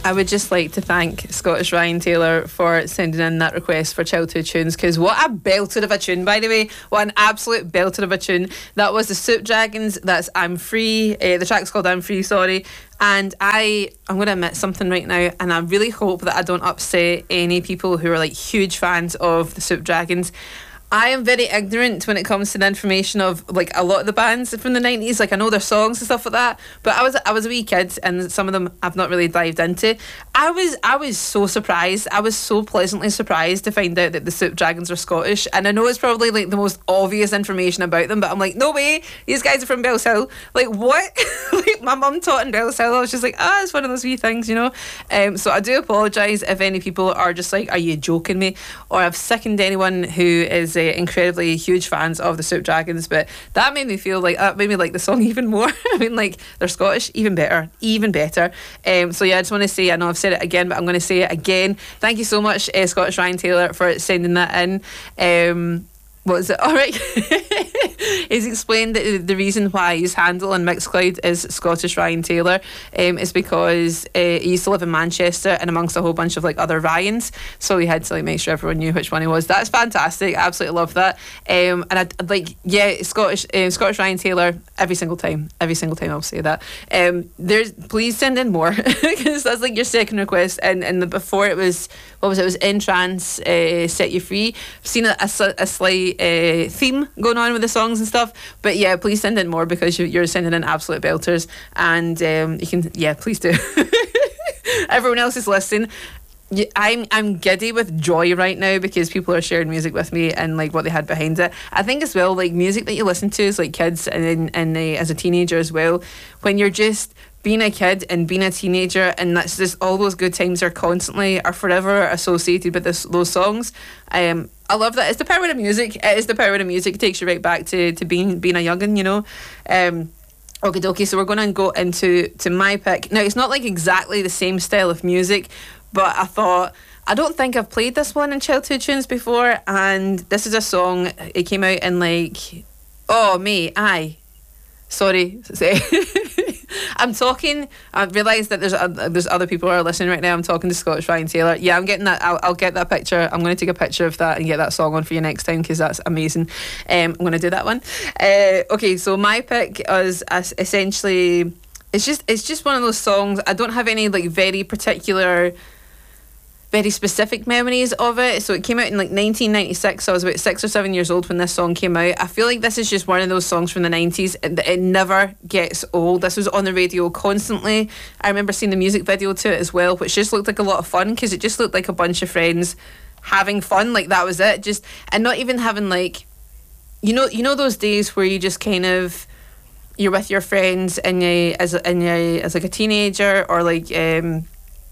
I would just like to thank Scottish Ryan Taylor for sending in that request for Childhood Tunes, because what a belter of a tune, by the way. What an absolute belter of a tune. That was the Soup Dragons. That's I'm Free. The track's called I'm Free, sorry. And I'm going to admit something right now, and I really hope that I don't upset any people who are like huge fans of the Soup Dragons. I am very ignorant when it comes to the information of like a lot of the bands from the 90s. Like I know their songs and stuff like that, but I was a wee kid, and some of them I've not really dived into. I was so surprised. I was so pleasantly surprised to find out that the Soup Dragons are Scottish. And I know it's probably like the most obvious information about them, but I'm like, no way, these guys are from Bellshill. Like what? Like my mum taught in Bellshill. I was just like, it's one of those wee things, you know. So I do apologise if any people are just like, are you joking me? Or I've sickened anyone who is incredibly huge fans of the Soup Dragons, but that made me feel like that made me like the song even more. I mean, like, they're Scottish, even better. So yeah, I just want to say, I know I've said it again, but I'm going to say it again. Thank you so much, Scottish Ryan Taylor, for sending that in. What was it? All right. He's explained that the reason why his handle on Mixcloud is Scottish Ryan Taylor is because he used to live in Manchester and amongst a whole bunch of like other Ryans, so he had to like make sure everyone knew which one he was. That's fantastic. I absolutely love that. And I'd like, yeah, Scottish Ryan Taylor every single time I'll say that. Please send in more, because that's like your second request, and before it was, what was it? It was In Trance, Set You Free. I've seen a slight theme going on with the songs and stuff, but yeah, please send in more, because you're sending in absolute belters, and you can, yeah, please do. Everyone else is listening. I'm giddy with joy right now, because people are sharing music with me and like what they had behind it. I think as well, like music that you listen to as like kids and as a teenager as well, when you're just being a kid and being a teenager, and that's just all those good times are forever associated with those songs. I love that. It's the power of music. It is the power of music. It takes you right back to being a youngin', you know. Okie dokie, so we're going to go into my pick. Now, it's not like exactly the same style of music, but I thought, I don't think I've played this one in Childhood Tunes before, and this is a song, it came out in like, sorry. I realise that there's other people who are listening right now. I'm talking to Scottish Ryan Taylor. Yeah, I'm getting that. I'll get that picture. I'm going to take a picture of that and get that song on for you next time, because that's amazing. I'm going to do that one. Okay, so my pick is essentially, it's just one of those songs. I don't have any like very specific memories of it. So it came out in like 1996, so I was about 6 or 7 years old when this song came out. I feel like this is just one of those songs from the 90s. It never gets old. This was on the radio constantly. I remember seeing the music video to it as well, which just looked like a lot of fun, because it just looked like a bunch of friends having fun. Like that was it. Just, and not even having like, you know those days where you just kind of, you're with your friends and as like a teenager, or like in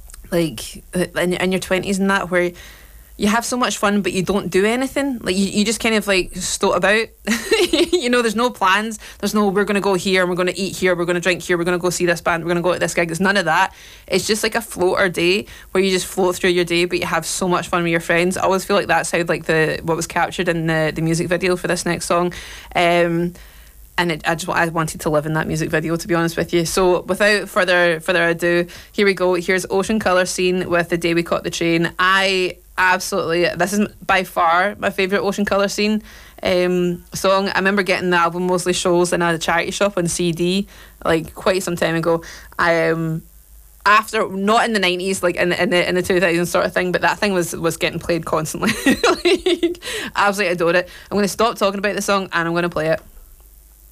your 20s and that, where you have so much fun but you don't do anything. Like you just kind of like stoat about. You know, there's no plans. There's no, we're going to go here and we're going to eat here, we're going to drink here, we're going to go see this band, we're going to go to this gig. There's none of that. It's just like a floater day where you just float through your day, but you have so much fun with your friends. I always feel like that's how like what was captured in the music video for this next song. And I wanted to live in that music video, to be honest with you. So without further ado, here we go. Here's Ocean Colour Scene with The Day We Caught the Train. This is by far my favourite Ocean Colour Scene song. I remember getting the album Mosley Shoals in a charity shop on CD like quite some time ago. After, not in the 90s, like in the 2000s sort of thing, but that thing was getting played constantly. Like, absolutely adore it. I'm going to stop talking about the song and I'm going to play it.